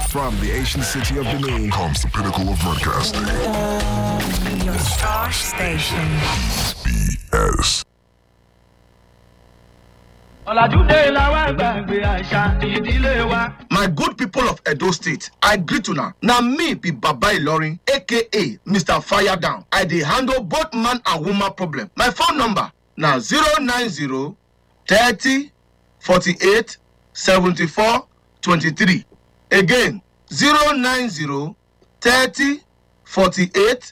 From the ancient city of Benin comes the pinnacle of broadcasting. Your star station. BS. My good people of Edo State, I greet you now. Now me be Baba Ilorin, aka Mr. Fire Down. I dey handle both man and woman problem. My phone number now 090 30 48 74 23. Again 090 30 48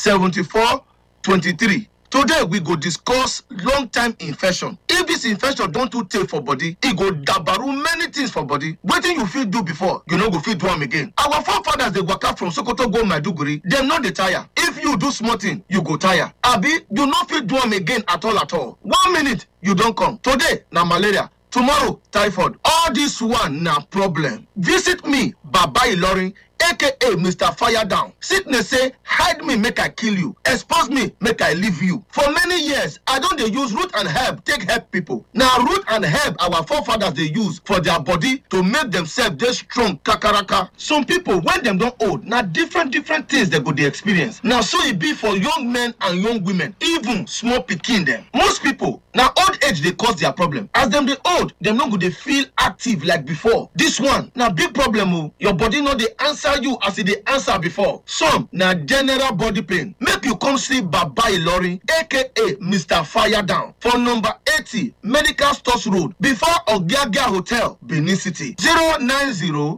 74 23. Today we go discuss long-time infection. If this infection don't too take for body, it go dabaru many things for body. Wetin you fit do before, you no go fit do am again. Our forefathers dey waka from Sokoto go Maiduguri, dem no dey tire. If you do small thing, you go tire. Abi, you no fit do am again at all. 1 minute, you don come. Today na malaria. Tomorrow, typhoid. All this one na problem. Visit me, Baba Ilorin, aka Mr. Fire Down. Sickness say, hide me, make I kill you. Expose me, make I leave you. For many years, I don't dey use root and herb take help people. Now, root and herb our forefathers they use for their body to make themselves dey strong kakaraka. Some people, when them don't old, now different things they go dey experience. Now, so it be for young men and young women, even small pikin them. Most people, now old age they cause their problem. As them they old, them not go they feel active like before. This one, now big problem. Oh, your body not they answer you as it they answer before. Some now general body pain. Make you come see Baba Ilorin, aka Mr. Fire Down, for number 80 Medical Stores Road, before Ogiagia Hotel, Benin City. 090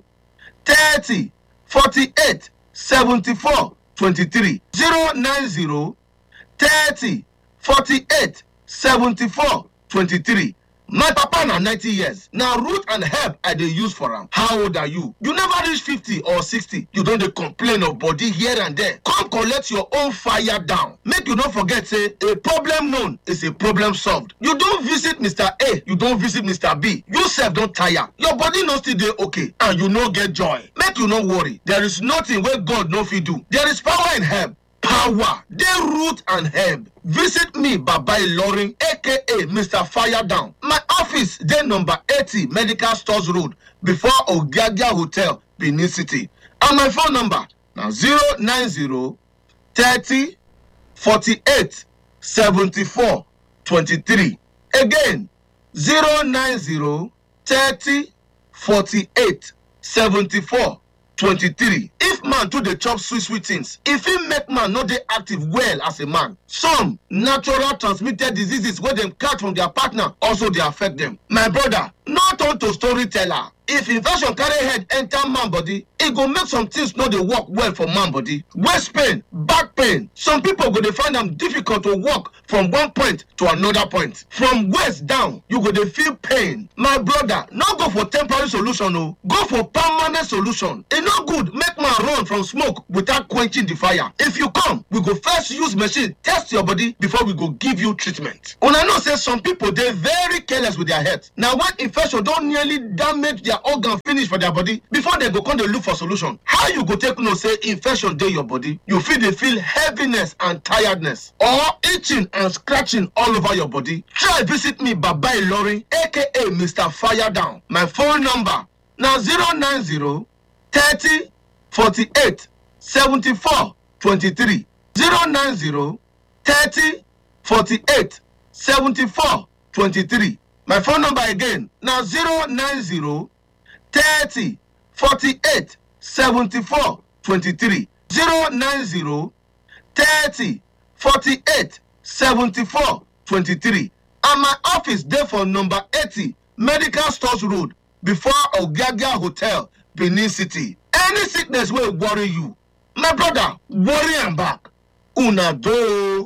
30 48 74 23. 090 30 48 74 23. My papa na 90 years. Now root and herb I dey use for am. How old are you? You never reach 50 or 60. You don't dey complain of body here and there. Come collect your own fire down. Make you not forget say a problem known is a problem solved. You don't visit Mr. A, you don't visit Mr. B. You self don't tire. Your body no still dey okay and you no get joy. Make you no worry. There is nothing where God no fit do. There is power in herb. Power, they root and herb. Visit me, Baba Ilorin, aka Mr. Fire Down. My office, they number 80 Medical Stores Road, before Ogiagia Hotel, Benin City. And my phone number now 090 30 48 74 23. Again, 090 30 48 74 23. If man do the chop sweet things, if he make man not dey active well as a man, some natural transmitted diseases where them catch from their partner also they affect them. My brother, not on to storyteller. If infection carry head enter man body, it go make some things not dey work well for man body. Waist pain, back pain. Some people go dey find them difficult to walk from one point to another point. From waist down, you go dey feel pain. My brother, not go for temporary solution, no. Go for permanent solution. It not good make man run from smoke without quenching the fire. If you come, we go first use machine, test your body before we go give you treatment. Una know say some people they very careless with their health. Now when infection don't nearly damage their organ finish for their body before they go come to look for solution. How you go take no say infection dey your body? You feel heaviness and tiredness or itching and scratching all over your body. Try visit me Baba Ilorin, aka Mr. Fire Down. My phone number now 090 30 48 74 23. 090 30 48 74 23. My phone number again now 090 30 48 74 23. 090 30 48 74 23. And my office there for number 80 Medical Stores Road, before Ogiagia Hotel, Benin City. Any sickness will worry you, my brother, worry am back. Una do.